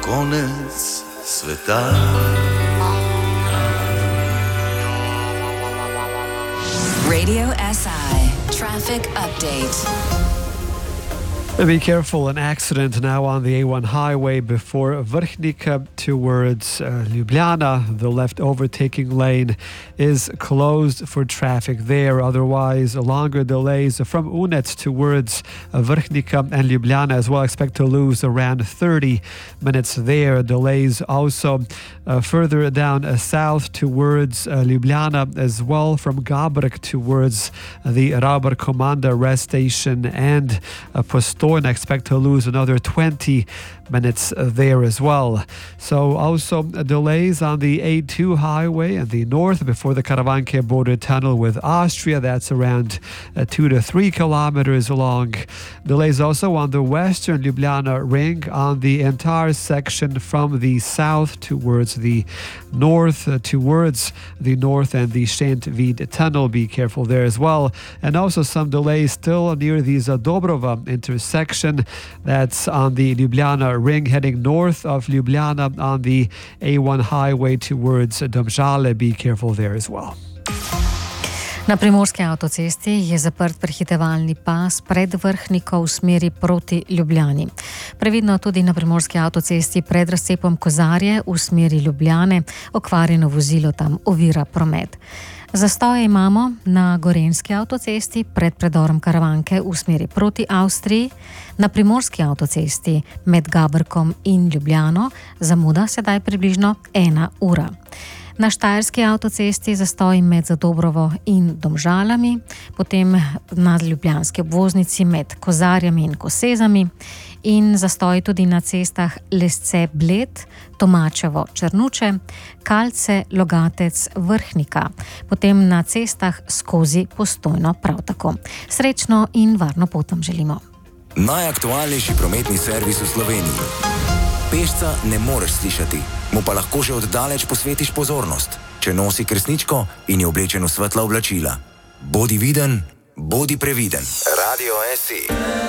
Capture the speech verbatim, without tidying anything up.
konec sveta. Radio S I Traffic Update. Be careful, an accident now on the A one highway before Vrhnika towards uh, Ljubljana. The left overtaking lane is closed for traffic there. Otherwise, longer delays from Unec towards uh, Vrhnika and Ljubljana as well. Expect to lose around thirty minutes there. Delays also uh, further down uh, south towards uh, Ljubljana as well, from Gabrek towards uh, the Rabar Komanda rest station and uh, Postojna. And expect to lose another twenty minutes there as well. So also uh, delays on the A two highway in the north before the Karavanke border tunnel with Austria. That's around uh, two to three kilometers long. Delays also on the western Ljubljana ring on the entire section from the south towards the north, uh, towards the north and the Šentvid tunnel. Be careful there as well. And also some delays still near the Zadobrova intersection. That's on the Ljubljana ring heading north of Ljubljana on the A one highway towards Domžale. Be careful there as well. Na primorski avtocesti je zaprt prehitevalni pas pred Vrhniko v smeri proti Ljubljani. Previdno tudi na primorski avtocesti pred razcepom Kozarje v smeri Ljubljane. Okvarjeno vozilo tam ovira promet. Zastoje imamo na gorenjski avtocesti pred predorom Karavanke v smeri proti Avstriji, na primorski avtocesti med Gabrkom in Ljubljano, zamuda sedaj približno ena ura. Na štajerski avtocesti zastoj med Zadobrovo in Domžalami, potem na ljubljanski obvoznici med Kozarjami in Kosezami in zastoj tudi na cestah Lesce-Bled, Tomačevo-Črnuče, Kalce-Logatec-Vrhnika, potem na cestah skozi Postojno prav tako. Srečno in varno pot vam želimo. Najaktualnejši prometni servis v Sloveniji. Pešca ne moreš slišati, mu pa lahko že oddaleč posvetiš pozornost, če nosi kresničko in je oblečen v svetla oblačila. Bodi viden, bodi previden. Radio S I.